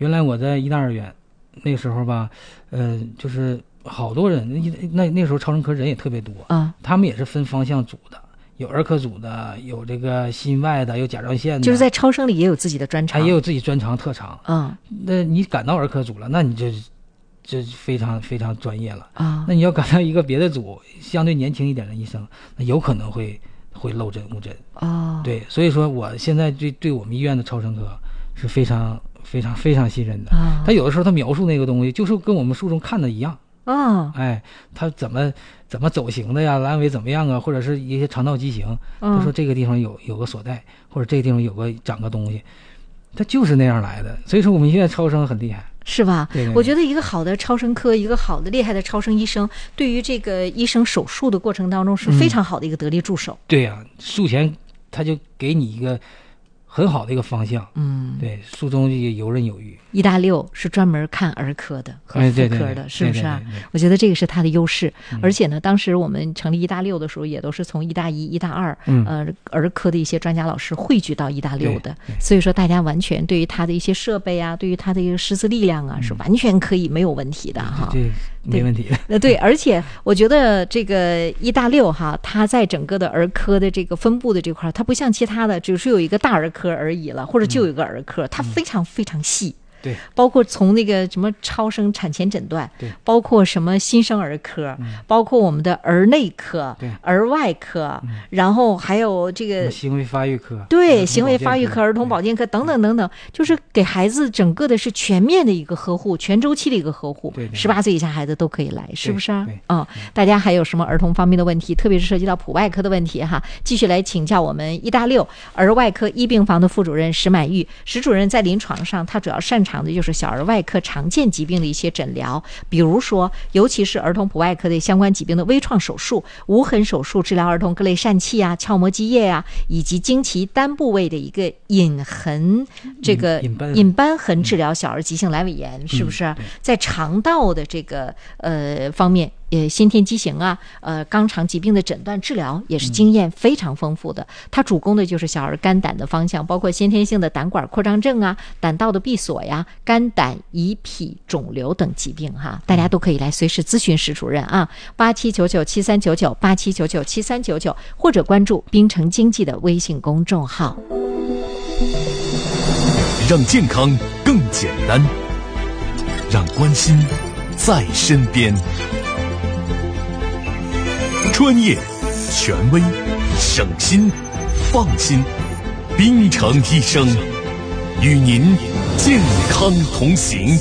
原来我在医大二院，那时候吧，就是好多人，那时候超声科人也特别多啊，他们也是分方向组的，有儿科组的，有这个心外的，有甲状腺的， 就是在超声里也有自己的专长， 也有自己专长特长。那你赶到儿科组了，那你就非常非常专业了啊。那你要赶到一个别的组，相对年轻一点的医生，那有可能会漏针误诊啊。对，所以说我现在对我们医院的超声科是非常非常非常信任的啊。他有的时候他描述那个东西，就是跟我们书中看的一样。他怎么走形的呀？阑尾怎么样啊？或者是一些肠道畸形，他说这个地方有个所在，或者这个地方有个长个东西，他就是那样来的。所以说我们医院超声很厉害， 是吧？ 对对对， 我觉得一个好的超声科，一个好的厉害的超声医生，对于这个医生手术的过程当中是非常好的一个得力助手。 对呀，术前他就给你一个很好的一个方向，对，术中也游刃有余。 医大6是专门看儿科的和妇科的，是不是啊？ 对对对， 我觉得这个是它的优势。而且呢，当时我们成立医大6的时候，也都是从医大1、医大2，儿科的一些专家老师汇聚到医大6的。所以说，大家完全对于它的一些设备啊，对于它的一个师资力量啊，是完全可以没有问题的哈。 对，没问题的。 对，而且我觉得这个医大6哈，它在整个的儿科的这个分布的这块，它不像其他的只是有一个大儿科而已了，或者就有一个儿科，它非常非常细。 对， 包括从那个什么超声产前诊断， 对， 包括什么新生儿科，包括我们的儿内科， 对， 儿外科，然后还有这个行为发育科， 对，行为发育科、儿童保健科等等等等，就是给孩子整个的是全面的一个呵护，全周期的一个呵护。18岁以下孩子都可以来，是不是啊？大家还有什么儿童方面的问题，特别是涉及到普外科的问题哈，继续来请教我们医大6儿外科一病房的副主任石满玉。石主任在临床上，他主要擅长的就是小儿外科常见疾病的一些诊疗，比如说尤其是儿童普外科的相关疾病的微创手术、无痕手术治疗儿童各类疝气啊、鞘膜积液啊，以及经其单部位的一个隐痕这个隐瘢痕治疗小儿急性阑尾炎，是不是？在肠道的这个方面，先天畸形啊，肛肠疾病的诊断治疗也是经验非常丰富的。他主攻的就是小儿肝胆的方向，包括先天性的胆管扩张症啊、胆道的闭锁呀、肝胆胰脾肿瘤等疾病哈。大家都可以来随时咨询石主任啊，87997399 8799 7399，或者关注滨城经济的微信公众号。 让健康更简单，让关心在身边。专业、权威、省心、放心，滨城医生与您健康同行。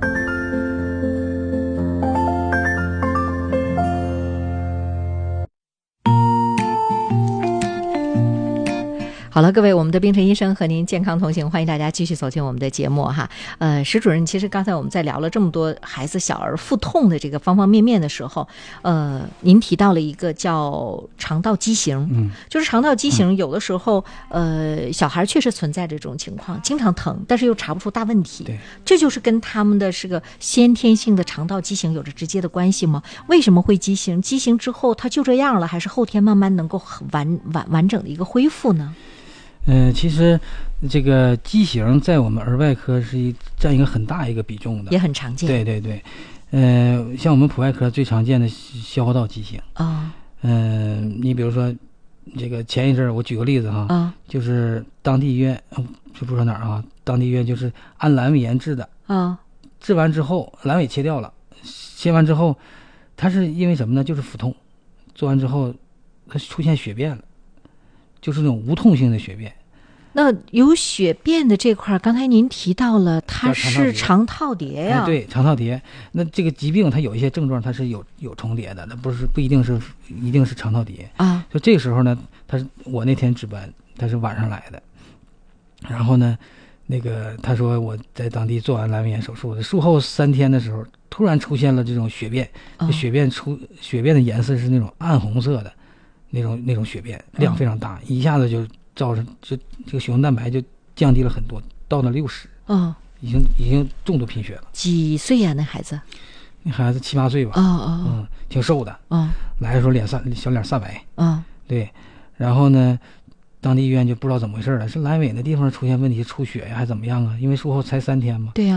好了，各位，我们的滨城医生和您健康同行，欢迎大家继续走进我们的节目哈。石主任，其实刚才我们在聊了这么多孩子小儿腹痛的这个方方面面的时候，您提到了一个叫肠道畸形，就是肠道畸形有的时候，小孩确实存在这种情况，经常疼，但是又查不出大问题，这就是跟他们的是个先天性的肠道畸形有着直接的关系吗？为什么会畸形？畸形之后它就这样了，还是后天慢慢能够完整的一个恢复呢？ 其实这个畸形在我们儿外科是占一个很大一个比重的， 也很常见。 对对对，像我们普外科最常见的消化道畸形啊，你比如说这个前一阵我举个例子哈，就是当地医院就不说哪儿啊，当地医院就是按阑尾炎治的啊，治完之后阑尾切掉了，切完之后，它是因为什么呢？就是腹痛，做完之后它出现血便了。就是那种无痛性的血便。 那有血便的这块，刚才您提到了，它是肠套叠呀。 对，肠套叠。那这个疾病它有一些症状，它是有重叠的，那不一定是肠套叠啊。就这个时候呢，我那天值班，他是晚上来的，然后呢，那个他说我在当地做完阑尾炎手术的，术后3天的时候，突然出现了这种血便，血便的颜色是那种暗红色的。那种血便量非常大，一下子就造成这个血红蛋白就降低了很多，到了60，已经重度贫血了。 几岁呀？那孩子？ 那孩子7、8岁吧，挺瘦的，来的时候小脸煞白，对，然后呢，当地医院就不知道怎么回事了，是阑尾的地方出现问题出血呀，还怎么样啊？因为术后才3天嘛， 对呀。